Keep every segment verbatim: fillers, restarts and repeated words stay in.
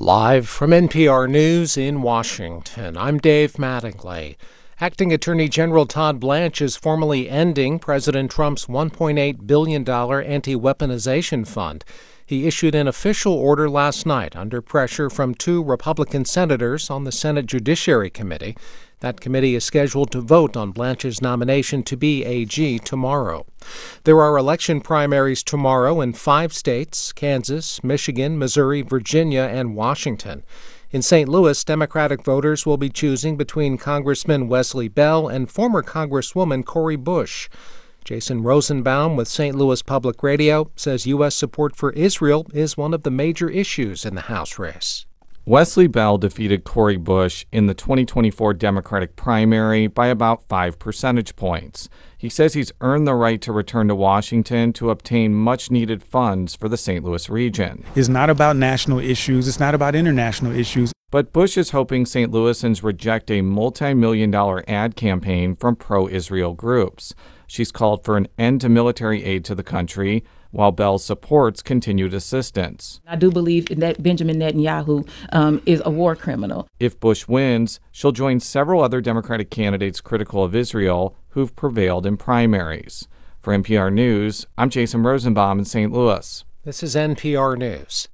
Live from N P R News in Washington, I'm Dave Mattingly. Acting Attorney General Todd Blanche is formally ending President Trump's one point eight billion dollars anti-weaponization fund. He issued an official order last night under pressure from two Republican senators on the Senate Judiciary Committee. That committee is scheduled to vote on Blanche's nomination to be A G tomorrow. There are election primaries tomorrow in five states: Kansas, Michigan, Missouri, Virginia, and Washington. In Saint Louis, Democratic voters will be choosing between Congressman Wesley Bell and former Congresswoman Cori Bush. Jason Rosenbaum with Saint Louis Public Radio says U S support for Israel is one of the major issues in the House race. Wesley Bell defeated Cori Bush in the twenty twenty-four Democratic primary by about five percentage points. He says he's earned the right to return to Washington to obtain much-needed funds for the Saint Louis region. It's not about national issues. It's not about international issues. But Bush is hoping Saint Louisans reject a multi-million dollar ad campaign from pro-Israel groups. She's called for an end to military aid to the country, while Bell supports continued assistance. I do believe that Benjamin Netanyahu um, is a war criminal. If Bush wins, she'll join several other Democratic candidates critical of Israel who've prevailed in primaries. For N P R News, I'm Jason Rosenbaum in Saint Louis. This is N P R News.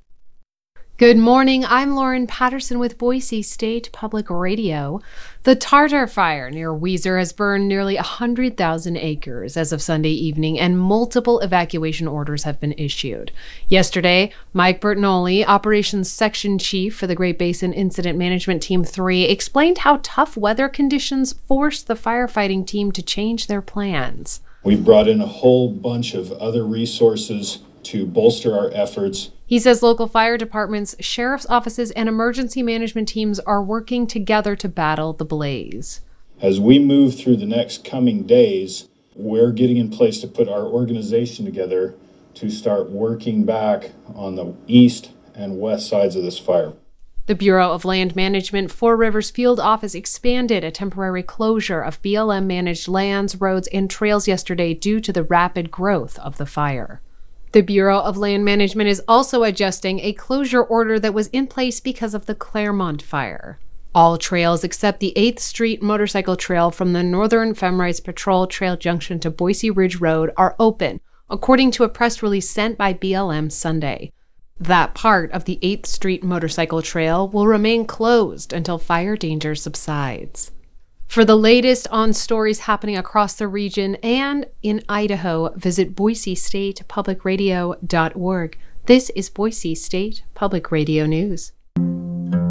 Good morning. I'm Lauren Patterson with Boise State Public Radio. The Tartar Fire near Weiser has burned nearly one hundred thousand acres as of Sunday evening, and multiple evacuation orders have been issued. Yesterday, Mike Bertinoli, Operations Section Chief for the Great Basin Incident Management Team three, explained how tough weather conditions forced the firefighting team to change their plans. We've brought in a whole bunch of other resources to bolster our efforts. He says local fire departments, sheriff's offices, and emergency management teams are working together to battle the blaze. As we move through the next coming days, we're getting in place to put our organization together to start working back on the east and west sides of this fire. The Bureau of Land Management Four Rivers Field Office expanded a temporary closure of B L M-managed lands, roads, and trails yesterday due to the rapid growth of the fire. The Bureau of Land Management is also adjusting a closure order that was in place because of the Claremont fire. All trails except the eighth Street motorcycle trail from the Northern Femrights Patrol Trail Junction to Boise Ridge Road are open, according to a press release sent by B L M Sunday. That part of the eighth Street motorcycle trail will remain closed until fire danger subsides. For the latest on stories happening across the region and in Idaho, visit boise state public radio dot org. This is Boise State Public Radio News.